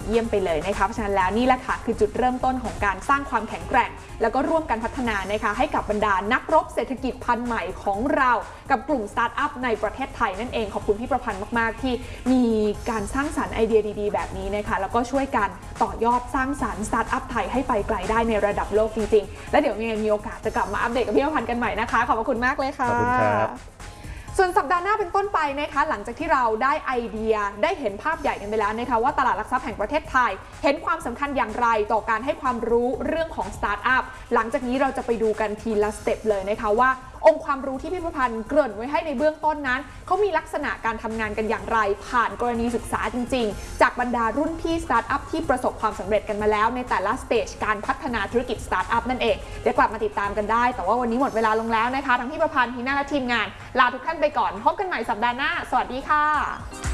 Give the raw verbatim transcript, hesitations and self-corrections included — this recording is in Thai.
เยี่ยมไปเลยนะคะเพราะฉะนั้นแล้วนี่แหละค่ะคือจุดเริ่มต้นของการสร้างความแข็งแกร่งแล้วก็ร่วมกันพัฒนานะคะให้กับบรรดานักรบเศรษฐกิจพันธุ์ใหม่ของเรากับกลุ่มสตาร์ทอัพในประเทศไทยนั่นเองขอบคุณพี่ประพันธ์มากๆที่มีการสร้างสรรค์ไอเดียดีๆแบบนี้นะคะแล้วก็ช่วยกันต่อยอดสร้างสรรค์สตาร์ทอัพไทยให้ไปไกลได้ในระดับโลกจริงๆและเดี๋ยวมีโอกาสจะกลับมาอัปเดตกับพี่ประพันธ์กันใหม่นะคะขอบคุณมากเลยค่ะขอบคุณครับส่วนสัปดาห์หน้าเป็นต้นไปนะคะหลังจากที่เราได้ไอเดียได้เห็นภาพใหญ่กันไปแล้วนะคะว่าตลาดหลักทรัพย์แห่งประเทศไทยเห็นความสำคัญอย่างไรต่อการให้ความรู้เรื่องของสตาร์ทอัพหลังจากนี้เราจะไปดูกันทีละสเต็ปเลยนะคะว่าองค์ความรู้ที่พี่ประพันธ์เกริ่นไว้ให้ในเบื้องต้นนั้นเขามีลักษณะการทำงานกันอย่างไรผ่านกรณีศึกษาจริงๆจากบรรดารุ่นพี่สตาร์ทอัพที่ประสบความสำเร็จกันมาแล้วในแต่ละสเตจการพัฒนาธุรกิจสตาร์ทอัพนั่นเองเดี๋ยวกลับมาติดตามกันได้แต่ว่าวันนี้หมดเวลาลงแล้วนะคะทั้งพี่ประพันธ์ทีน่าและทีมงานลาทุกท่านไปก่อนพบกันใหม่สัปดาห์หน้าสวัสดีค่ะ